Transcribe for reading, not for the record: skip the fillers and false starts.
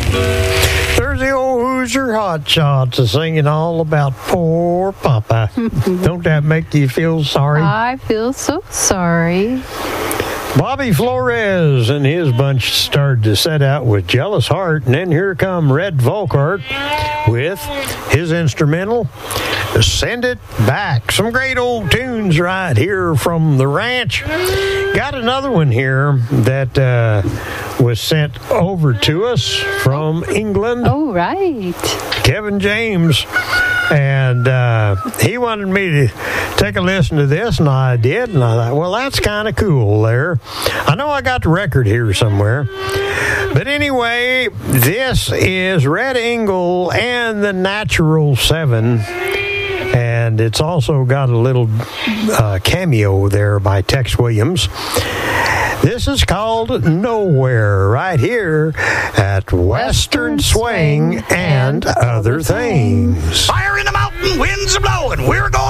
There's the old Hoosier Hot Shots singing all about poor Papa. Don't that make you feel sorry? I feel so sorry. Bobby Flores and his bunch started to set out with Jealous Heart, and then here come Red Volkart with his instrumental, Send It Back. Some great old tunes right here from the ranch. Got another one here that was sent over to us from England. Oh, right. Kevin James. And he wanted me to take a listen to this, and I did. And I thought, well, that's kind of cool there. I know I got the record here somewhere. But anyway, this is Red Eagle and the Natural Seven. And it's also got a little cameo there by Tex Williams. This is called Nowhere, right here at Western Swing and Other Things. Fire in the mountain, winds are blowing, we're going